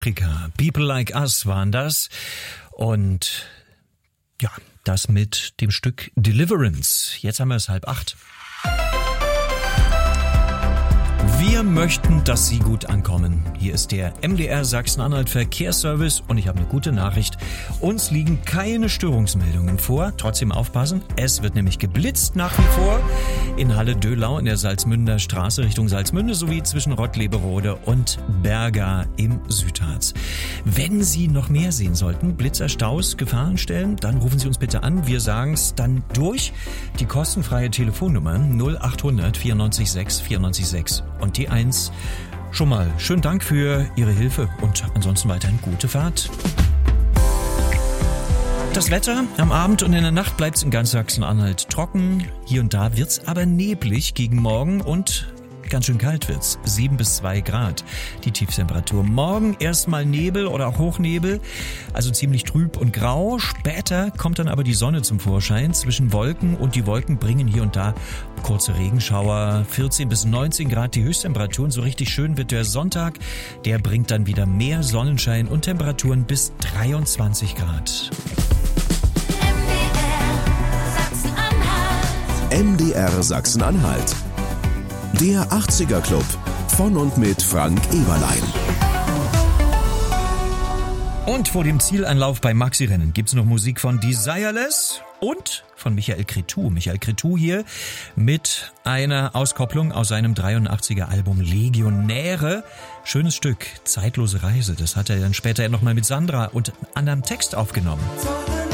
Afrika. People Like Us waren das. Und ja, das mit dem Stück Deliverance. Jetzt haben wir es 7:30. Wir möchten, dass Sie gut ankommen. Hier ist der MDR Sachsen-Anhalt Verkehrsservice und ich habe eine gute Nachricht. Uns liegen keine Störungsmeldungen vor. Trotzdem aufpassen, es wird nämlich geblitzt nach wie vor in Halle-Döhlau in der Salzmünder Straße Richtung Salzmünde sowie zwischen Rottleberode und Berga im Südharz. Wenn Sie noch mehr sehen sollten, Blitzer, Staus, Gefahrenstellen, dann rufen Sie uns bitte an. Wir sagen es dann durch. Die kostenfreie Telefonnummer 0800 94 6 94 6 und die 1. Schon mal schönen Dank für Ihre Hilfe und ansonsten weiterhin gute Fahrt. Das Wetter am Abend und in der Nacht bleibt es in ganz Sachsen-Anhalt trocken. Hier und da wird's aber neblig gegen morgen und ganz schön kalt wird's. 7 bis 2 Grad die Tiefstemperatur. Morgen erstmal Nebel oder auch Hochnebel, also ziemlich trüb und grau. Später kommt dann aber die Sonne zum Vorschein zwischen Wolken und die Wolken bringen hier und da kurze Regenschauer. 14 bis 19 Grad die Höchsttemperaturen. So richtig schön wird der Sonntag. Der bringt dann wieder mehr Sonnenschein und Temperaturen bis 23 Grad. MDR Sachsen-Anhalt. Der 80er Club von und mit Frank Eberlein. Und vor dem Zieleinlauf bei Maxi-Rennen gibt's noch Musik von Desireless und von Michael Cretu. Michael Cretu hier mit einer Auskopplung aus seinem 83er Album Legionäre. Schönes Stück, Zeitlose Reise. Das hat er dann später nochmal mit Sandra und anderem Text aufgenommen.